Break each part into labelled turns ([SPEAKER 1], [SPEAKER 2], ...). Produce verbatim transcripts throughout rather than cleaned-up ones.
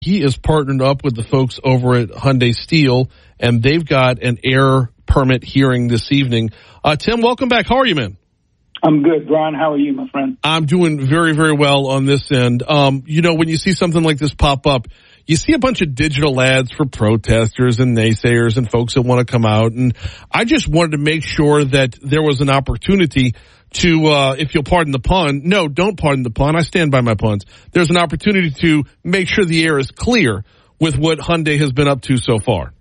[SPEAKER 1] He is partnered up with the folks over at Hyundai Steel, and they've got an air permit hearing this evening. Uh, Tim, welcome back. How are you, man?
[SPEAKER 2] I'm good, Brian. How are you, my friend?
[SPEAKER 1] I'm doing very, very well on this end. Um, you know, when you see something like this pop up, you see a bunch of digital ads for protesters and naysayers and folks that want to come out. And I just wanted to make sure that there was an opportunity to, uh, if you'll pardon the pun, no, don't pardon the pun. I stand by my puns. There's an opportunity to make sure the air is clear with what Hyundai has been up to so far.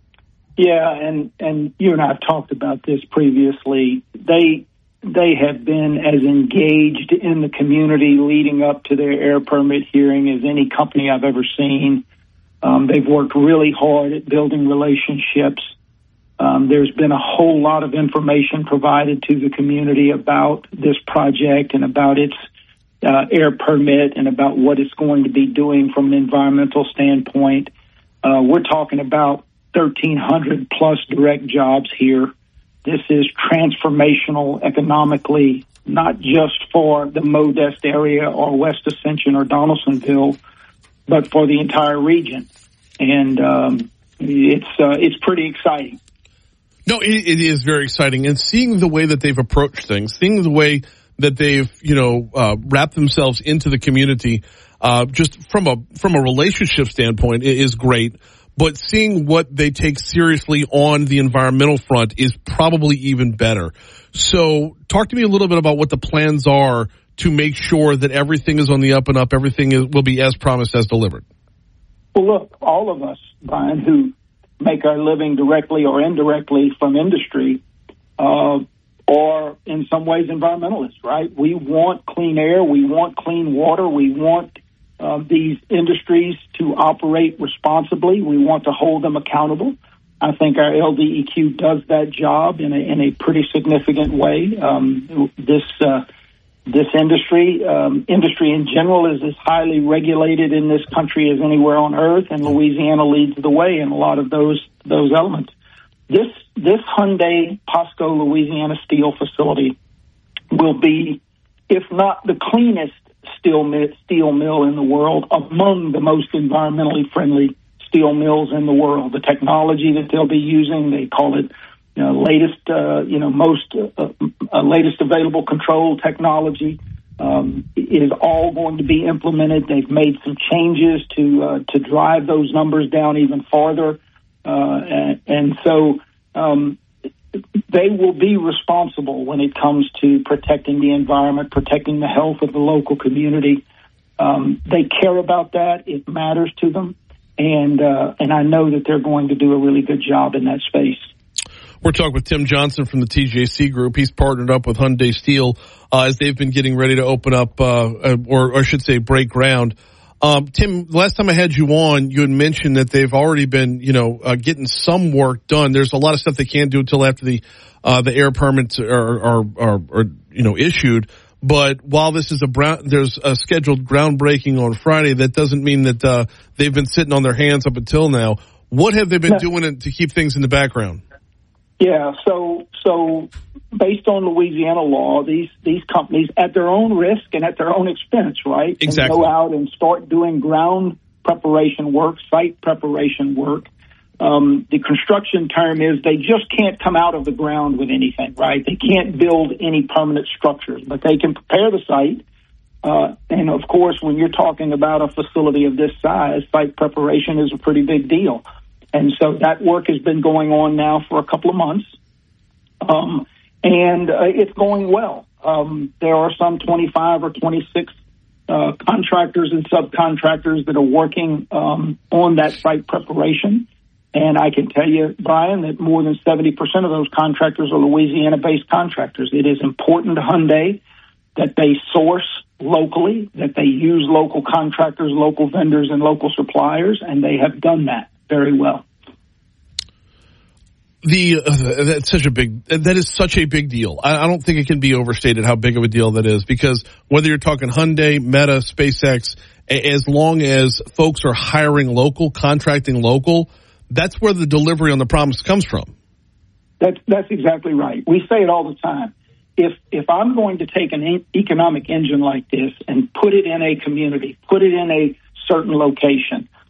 [SPEAKER 2] Yeah, and, and you and I have talked about this previously. They they have been as engaged in the community leading up to their air permit hearing as any company I've ever seen. Um, they've worked really hard at building relationships. Um, there's been a whole lot of information provided to the community about this project and about its uh, air permit and about what it's going to be doing from an environmental standpoint. Uh, we're talking about thirteen hundred plus direct jobs here. This is transformational economically, not just for the Modest area or West Ascension or Donaldsonville, but for the entire region. And um, it's uh, it's pretty exciting.
[SPEAKER 1] No, it, it is very exciting. And seeing the way that they've approached things, seeing the way that they've, you know, uh, wrapped themselves into the community, uh, just from a from a relationship standpoint, it is great. But seeing what they take seriously on the environmental front is probably even better. So talk to me a little bit about what the plans are to make sure that everything is on the up and up, everything is, will be as promised, as delivered.
[SPEAKER 2] Well, look, all of us, Brian, who make our living directly or indirectly from industry, uh, or in some ways environmentalists, right? We want clean air. We want clean water. We want Uh, these industries to operate responsibly. We want to hold them accountable. I think our L D E Q does that job in a, in a pretty significant way. Um, this uh, this industry, um, industry in general, is as highly regulated in this country as anywhere on earth, and Louisiana leads the way in a lot of those those elements. This this Hyundai POSCO Louisiana Steel facility will be, if not the cleanest steel mill, steel mill in the world, among the most environmentally friendly steel mills in the world. The technology that they'll be using, they call it, you know, latest, uh, you know, most uh, uh, latest available control technology. Um, it is all going to be implemented. They've made some changes to uh, to drive those numbers down even farther, uh, and, and so. Um, They will be responsible when it comes to protecting the environment, protecting the health of the local community. Um, they care about that. It matters to them. And uh, and I know that they're going to do a really good job in that space.
[SPEAKER 1] We're talking with Tim Johnson from the T J C Group. He's partnered up with Hyundai Steel uh, as they've been getting ready to open up, uh, or, or I should say break ground. Um, Tim, last time I had you on, you had mentioned that they've already been, you know, uh, getting some work done. There's a lot of stuff they can't do until after the uh, the air permits are, are, are, are, you know, issued. But while this is a brown, there's a scheduled groundbreaking on Friday, that doesn't mean that uh, they've been sitting on their hands up until now. What have they been no. doing to keep things in the background?
[SPEAKER 2] Yeah, so so based on Louisiana law, these these companies, at their own risk and at their own expense, right,
[SPEAKER 1] exactly,
[SPEAKER 2] can go out and start doing ground preparation work, site preparation work. Um, the construction term is they just can't come out of the ground with anything, right? They can't build any permanent structures, but they can prepare the site. Uh, and, of course, when you're talking about a facility of this size, site preparation is a pretty big deal. And so that work has been going on now for a couple of months, um, and uh, it's going well. Um, there are some twenty-five or twenty-six uh, contractors and subcontractors that are working um, on that site preparation. And I can tell you, Brian, that more than seventy percent of those contractors are Louisiana-based contractors. It is important to Hyundai that they source locally, that they use local contractors, local vendors, and local suppliers, and they have done that very well.
[SPEAKER 1] The uh, that's such a big that is such a big deal. I, I don't think it can be overstated how big of a deal that is, because whether you're talking Hyundai, Meta, SpaceX, a, as long as folks are hiring local, contracting local, that's where the delivery on the promise comes from.
[SPEAKER 2] That's that's exactly right. We say it all the time. If if I'm going to take an e- economic engine like this and put it in a community, put it in a certain location,